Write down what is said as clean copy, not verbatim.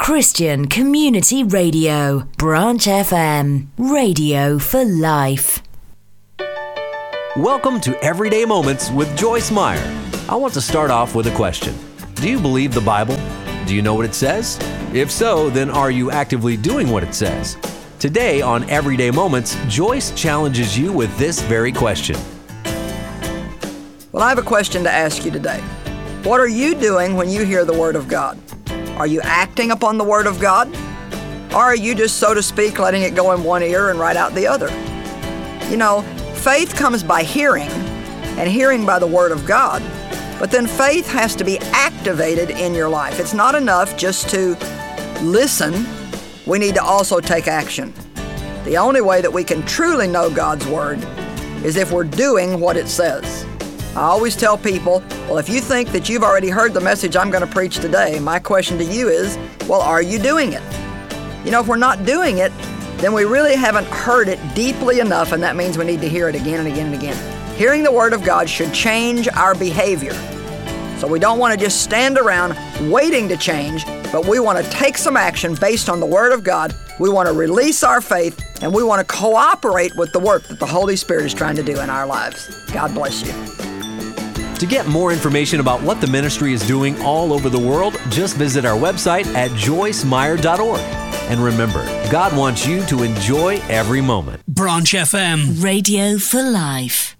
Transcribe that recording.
Christian Community Radio, Branch FM, radio for life. Welcome to Everyday Moments with Joyce Meyer. I want to start off with a question. Do you believe the Bible? Do you know what it says? If so, then are you actively doing what it says? Today on Everyday Moments, Joyce challenges you with this very question. Well, I have a question to ask you today. What are you doing when you hear the Word of God? Are you acting upon the Word of God? Or are you just, so to speak, letting it go in one ear and right out the other? You know, faith comes by hearing, and hearing by the Word of God. But then faith has to be activated in your life. It's not enough just to listen. We need to also take action. The only way that we can truly know God's Word is if we're doing what it says. I always tell people, well, if you think that you've already heard the message I'm going to preach today, my question to you is, well, are you doing it? You know, if we're not doing it, then we really haven't heard it deeply enough, and that means we need to hear it again and again and again. Hearing the Word of God should change our behavior. So we don't want to just stand around waiting to change, but we want to take some action based on the Word of God. We want to release our faith, and we want to cooperate with the work that the Holy Spirit is trying to do in our lives. God bless you. To get more information about what the ministry is doing all over the world, just visit our website at joycemeyer.org. And remember, God wants you to enjoy every moment. Branch FM, radio for life.